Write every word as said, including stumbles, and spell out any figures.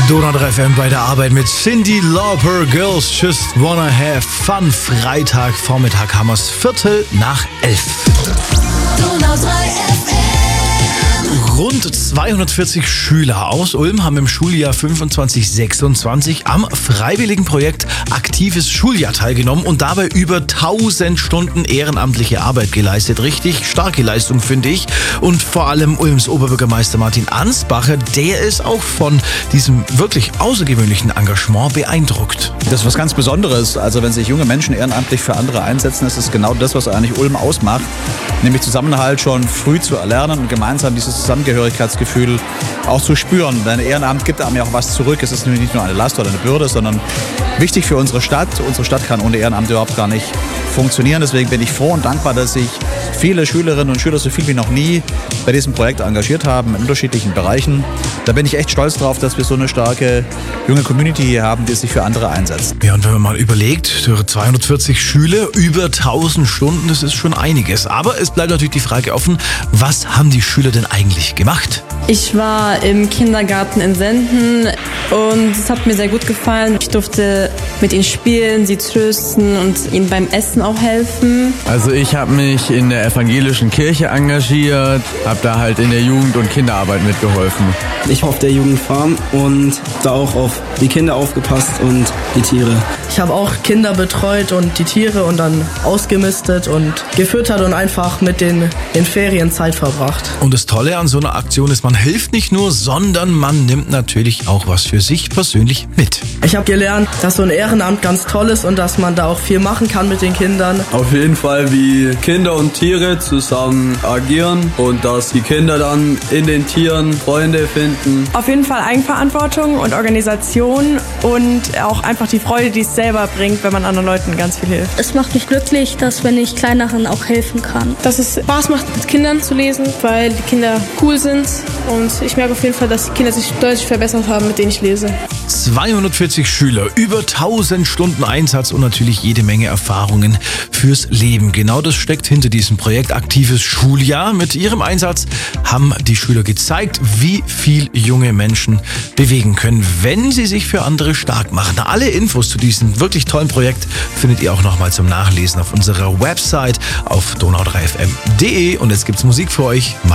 Donau drei F M bei der Arbeit mit Cyndi Lauper, Girls Just Wanna Have Fun. Freitag, Vormittag haben wir's Viertel nach elf. Donau drei F M. Rund zweihundertvierzig Schüler aus Ulm haben im Schuljahr fünfundzwanzig sechsundzwanzig am freiwilligen Projekt Aktives Schuljahr teilgenommen und dabei über tausend Stunden ehrenamtliche Arbeit geleistet. Richtig starke Leistung, finde ich. Und vor allem Ulms Oberbürgermeister Martin Ansbacher, der ist auch von diesem wirklich außergewöhnlichen Engagement beeindruckt. Das ist was ganz Besonderes. Also wenn sich junge Menschen ehrenamtlich für andere einsetzen, das ist genau das, was eigentlich Ulm ausmacht. Nämlich Zusammenhalt schon früh zu erlernen und gemeinsam dieses Zusammengehörigkeitsgefühl auch zu spüren. Denn Ehrenamt gibt einem ja auch was zurück. Es ist nicht nur eine Last oder eine Bürde, sondern wichtig für unsere Stadt. Unsere Stadt kann ohne Ehrenamt überhaupt gar nicht funktionieren. Deswegen bin ich froh und dankbar, dass sich viele Schülerinnen und Schüler so viel wie noch nie bei diesem Projekt engagiert haben in unterschiedlichen Bereichen. Da bin ich echt stolz drauf, dass wir so eine starke junge Community hier haben, die sich für andere einsetzt. Ja, und wenn man mal überlegt, zweihundertvierzig Schüler, über tausend Stunden, das ist schon einiges. Aber es bleibt natürlich die Frage offen, was haben die Schüler denn eigentlich gemacht? Ich war im Kindergarten in Senden und es hat mir sehr gut gefallen. Ich durfte mit ihnen spielen, sie trösten und ihnen beim Essen auch helfen. Also ich habe mich in der evangelischen Kirche engagiert, habe da halt in der Jugend- und Kinderarbeit mitgeholfen. Ich war auf der Jugendfarm und da auch auf die Kinder aufgepasst und die Tiere. Ich habe auch Kinder betreut und die Tiere und dann ausgemistet und gefüttert und einfach mit den in Ferien Zeit verbracht. Und das Tolle an so einer Aktion ist, man hilft nicht nur, sondern man nimmt natürlich auch was für sich persönlich mit. Ich habe gelernt, dass so ein Ehrenamt ganz toll ist und dass man da auch viel machen kann mit den Kindern. Auf jeden Fall, wie Kinder und Tiere zusammen agieren und dass die Kinder dann in den Tieren Freunde finden. Auf jeden Fall Eigenverantwortung und Organisation und auch einfach die Freude, die es selber bringt, wenn man anderen Leuten ganz viel hilft. Es macht mich glücklich, dass wenn ich Kleineren auch helfen kann. Dass es Spaß macht, mit Kindern zu lesen, weil die Kinder cool sind und ich merke auf jeden Fall, dass die Kinder sich deutlich verbessert haben, mit denen ich lese. zweihundertvierzig Schüler, über tausend Stunden Einsatz und natürlich jede Menge Erfahrungen fürs Leben. Genau das steckt hinter diesem Projekt Aktives Schuljahr. Mit ihrem Einsatz haben die Schüler gezeigt, wie viel junge Menschen bewegen können, wenn sie sich für andere stark machen. Alle Infos zu diesem wirklich tollen Projekt findet ihr auch nochmal zum Nachlesen auf unserer Website auf donau drei f m punkt de und jetzt gibt's Musik für euch.